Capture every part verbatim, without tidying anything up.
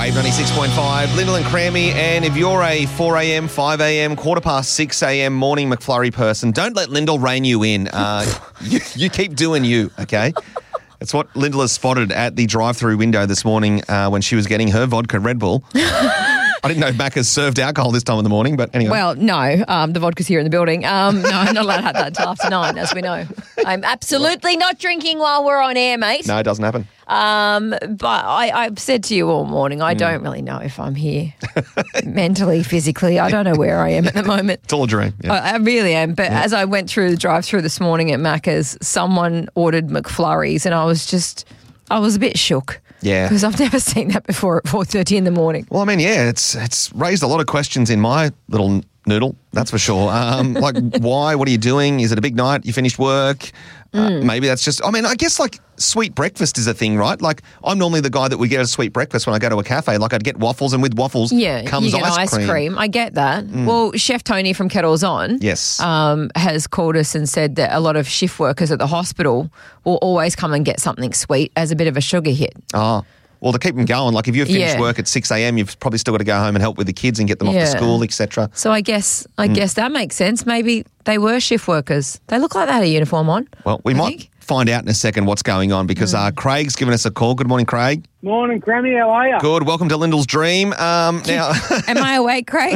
Wave ninety-six point five, Lyndall and Crammy. And if you're a four a.m., five a.m., quarter past six a.m. morning McFlurry person, don't let Lyndall rein you in. Uh, you, you keep doing you, okay? It's what Lyndall has spotted at the drive-through window this morning uh, when she was getting her vodka Red Bull. I didn't know Macca's served alcohol this time of the morning, but anyway. Well, no, um, the vodka's here in the building. Um, no, I'm not allowed to have that until after nine, as we know. I'm absolutely not drinking while we're on air, mate. No, it doesn't happen. Um, but I, I've said to you all morning, I mm. don't really know if I'm here mentally, physically. I don't know where I am at the moment. It's all a dream. Yeah. I, I really am. But yeah. as I went through the drive-through this morning at Macca's, someone ordered McFlurries and I was just, I was a bit shook. Yeah. Because I've never seen that before at four thirty in the morning. Well, I mean, yeah, it's it's raised a lot of questions in my little noodle, that's for sure. Um, like, why? What are you doing? Is it a big night? You finished work? Mm. Uh, maybe that's just, I mean, I guess like sweet breakfast is a thing, right? Like I'm normally the guy that would get a sweet breakfast when I go to a cafe. Like I'd get waffles and with waffles yeah, comes you get ice, ice cream. cream. I get that. Mm. Well, Chef Tony from Kettles On yes. um, has called us and said that a lot of shift workers at the hospital will always come and get something sweet as a bit of a sugar hit. Oh, well, to keep them going, like if you finish yeah. work at six a.m., you've probably still got to go home and help with the kids and get them yeah. off to school, et cetera. So I guess I mm. guess that makes sense. Maybe they were shift workers. They look like they had a uniform on. Well, we I might think. find out in a second what's going on because mm. uh, Craig's given us a call. Good morning, Craig. Morning, Crammy. How are you? Good. Welcome to Lyndall's Dream. Um, now, am I awake, Craig?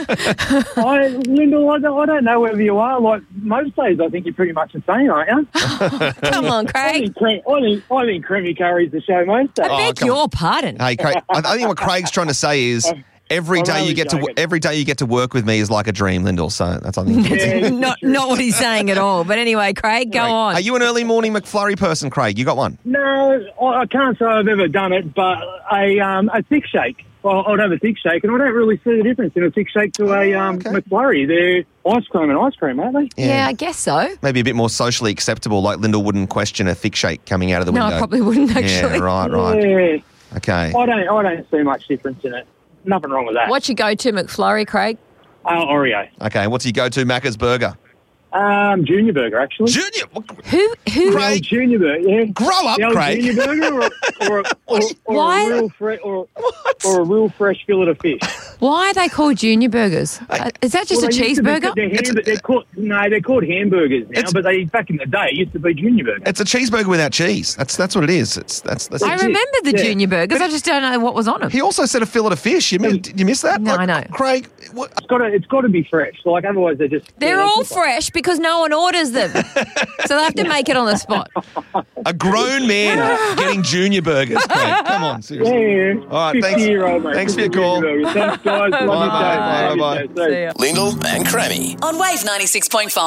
I, Lyndall, I don't, I don't know whether you are. Like most days, I think you're pretty much the same, aren't you? Come on, Craig. I think, I think, I think Crammy carries the show most days. I beg oh, your on. pardon. Hey, Craig. I, I think what Craig's trying to say is. Every I'm day you get joking. to every day you get to work with me is like a dream, Lyndall. So that's I think. Yeah, not not what he's saying at all. But anyway, Craig, go Craig, on. Are you an early morning McFlurry person, Craig? You got one? No, I I can't say I've ever done it, but a um, a thick shake. Well, I'd have a thick shake, and I don't really see the difference in a thick shake to a um, okay. McFlurry. They're ice cream and ice cream, aren't they? Yeah. yeah, I guess so. Maybe a bit more socially acceptable, like Lyndall wouldn't question a thick shake coming out of the no, window. No, I probably wouldn't actually. Yeah, right, right. Yeah. Okay. I don't, I don't see much difference in it. Nothing wrong with that. What's your go-to McFlurry, Craig? Uh, Oreo. Okay, what's your go-to Macca's burger? Um, Junior Burger, actually. Junior? Who? Who? The old Junior Burger, yeah. Grow up, the old Craig. Junior Burger or, or, or, or, or Why? a real fre- or, or a real fresh fillet of fish. Why are they called Junior Burgers? Uh, is that just Well, a they used to be- cheeseburger? They're, ham- they're called, no, they're called hamburgers now, It's- but they back in the day it used to be Junior Burger. It's a cheeseburger without cheese. That's that's what it is. It's that's. that's I it. remember the Yeah. Junior Burgers. I just don't know what was on them. He also said a fillet of fish. You miss, did you miss that? No, Like, I know. Craig, what, It's got to, it's got to be fresh. Like otherwise, they're just They're yeah, all just- fresh because no one orders them. So they have to make it on the spot. a grown man getting Junior Burgers. Craig, come on, seriously. Yeah, yeah. All right, thanks. fifty-year-old, mate. Thanks for your call. Thanks, guys. Love Bye, your day. bye, Love your bye. day. See ya. Lyndall and Crammy. On Wave ninety-six point five.